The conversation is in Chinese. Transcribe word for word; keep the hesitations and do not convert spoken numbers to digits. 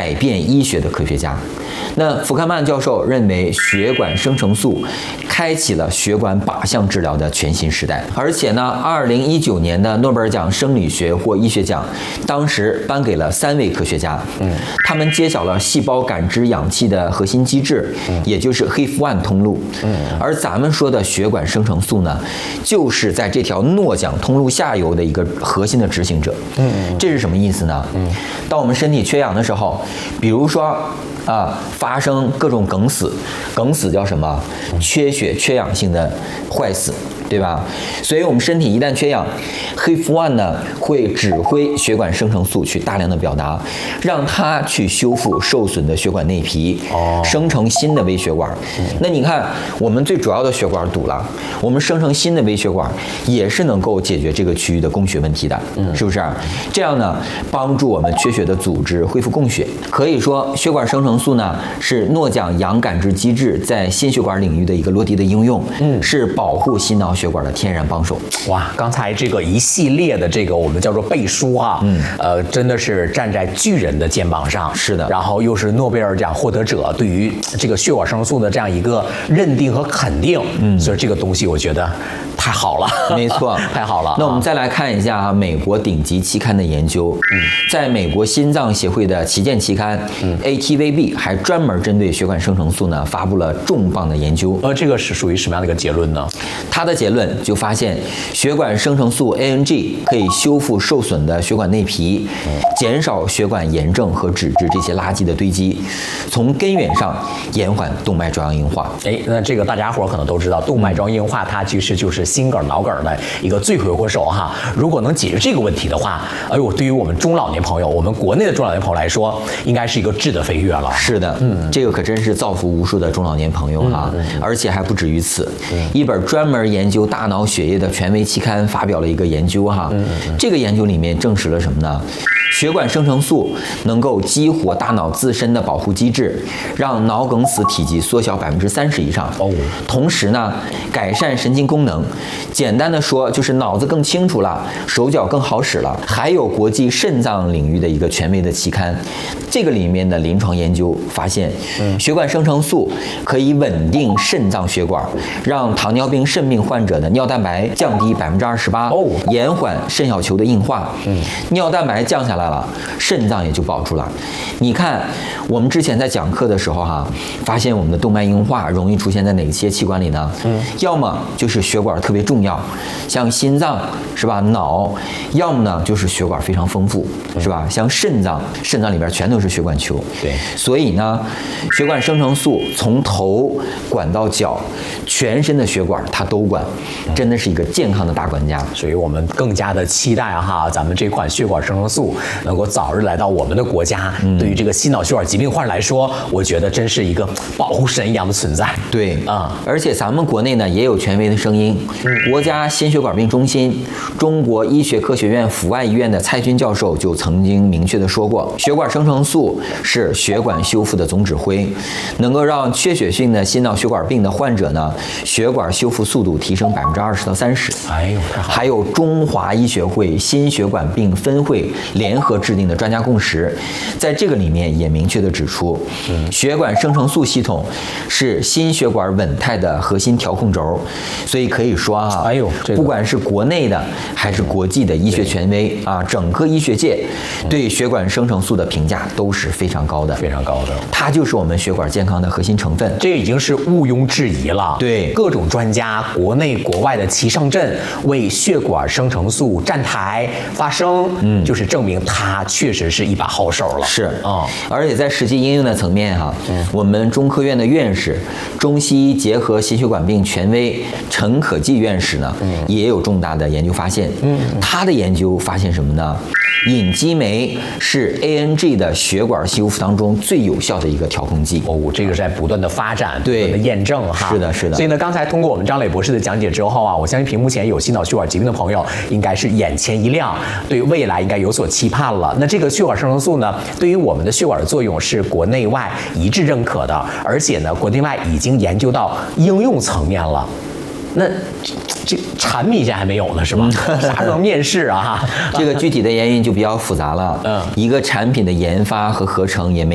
改变医学的科学家。那福克曼教授认为，血管生成素开启了血管靶向治疗的全新时代。而且呢，二零一九年的诺贝尔奖生理学或医学奖，当时颁给了三位科学家，嗯，他们揭晓了细胞感知氧气的核心机制，嗯，也就是 H I F 一 通路，嗯，而咱们说的血管生成素呢，就是在这条诺奖通路下游的一个核心的执行者，嗯，这是什么意思呢？嗯，当我们身体缺氧的时候，比如说啊，发生各种梗死，梗死叫什么？缺血、缺氧性的坏死，对吧？所以我们身体一旦缺氧 ，H I F 一 呢会指挥血管生成素去大量的表达，让它去修复受损的血管内皮，哦，生成新的微血管。嗯、那你看，我们最主要的血管堵了，我们生成新的微血管也是能够解决这个区域的供血问题的，嗯、是不是？这样呢，帮助我们缺血的组织恢复供血。可以说，血管生成素呢是诺奖氧感知机制在心血管领域的一个落地的应用，嗯，是保护心脑血管的天然帮手。 哇，刚才这个一系列的这个我们叫做背书哈，嗯，呃，真的是站在巨人的肩膀上。 是的， 然后又是诺贝尔奖获得者对于这个血管生成素的这样一个认定和肯定，嗯，所以这个东西我觉得太好了， 没错， 太好了。 那我们再来看一下啊，美国顶级期刊的研究，嗯，在美国心脏协会的旗舰期刊，嗯 ，A T V B 还专门针对血管生成素呢发布了重磅的研究。 呃，这个是属于什么样的一个结论呢？ 他的结论就发现，血管生成素 A N G 可以修复受损的血管内皮，减少血管炎症和脂质这些垃圾的堆积，从根源上延缓动脉粥样硬化。 哎，那这个大家伙可能都知道，动脉粥样硬化它其实就是心梗、脑梗的一个罪魁祸首哈。如果能解决这个问题的话，哎呦，对于我们中老年朋友，我们国内的中老年朋友来说，应该是一个质的飞跃了。 是的，嗯，这个可真是造福无数的中老年朋友哈，嗯嗯、而且还不止于此。嗯、一本专门研究大脑血液的权威期刊发表了一个研究哈，嗯嗯、这个研究里面证实了什么呢？血管生成素能够激活大脑自身的保护机制，让脑梗死体积缩小百分之三十以上。哦，同时呢，改善神经功能。简单的说，就是脑子更清楚了，手脚更好使了。还有国际肾脏领域的一个权威的期刊，这个里面的临床研究发现，嗯、血管生成素可以稳定肾脏血管，让糖尿病肾病患者的尿蛋白降低百分之二十八，哦，延缓肾小球的硬化。嗯，尿蛋白降下来了，肾脏也就保住了。你看，我们之前在讲课的时候哈、啊，发现我们的动脉硬化容易出现在哪些器官里呢？嗯，要么就是血管特别重要，像心脏是吧？脑，要么呢就是血管非常丰富，是吧？像肾脏，肾脏里边全都是血管球。 对， 所以呢，血管生成素从头管到脚，全身的血管它都管，真的是一个健康的大管家。 所以我们更加的期待哈，咱们这款血管生成素能够早日来到我们的国家。嗯、对于这个心脑血管疾病患者来说，我觉得真是一个保护神一样的存在。 对啊、 嗯，而且咱们国内呢也有权威的声音，嗯、国家心血管病中心、中国医学科学院阜外医院的蔡军教授就曾经明确的说过，血管生成素是血管修复的总指挥，能够让缺血性的心脑血管病的患者呢，血管修复速度提升百分之二十到三十。 哎呦，太好了！ 还有中华医学会心血管病分会联合制定的专家共识，在这个里面也明确的指出，嗯、血管生成素系统是心血管稳态的核心调控轴，所以可以说啊， 哎呦，这个、 不管是国内的还是国际的医学权威啊，整个医学界对血管生成素的评价都是非常高的， 非常高的。 它就是我们血管健康的核心成分， 这已经是毋庸置疑了。 对， 各种专家国内国外的齐上阵，为血管生成素站台发声，嗯，就是证明它确实是一把好手了。 是啊、嗯， 而且在实际应用的层面哈、啊，嗯，我们中科院的院士、中西医结合心血管病权威陈可季院士呢，嗯，也有重大的研究发现。嗯，他的研究发现什么呢？隐激酶是 A N G 的血管修复当中最有效的一个调控剂。 哦，这个是在不断的发展， 对， 不断的验证哈。 是的，是的。 所以呢，刚才通过我们张磊博士的讲解之后啊，我相信屏幕前有心脑血管疾病的朋友，应该是眼前一亮，对未来应该有所期盼了。那这个血管生成素呢，对于我们的血管的作用是国内外一致认可的，而且呢，国内外已经研究到应用层面了。那这产品现在还没有呢，是吧？啥时候面世啊？ 这个具体的原因就比较复杂了。嗯，一个产品的研发和合成也没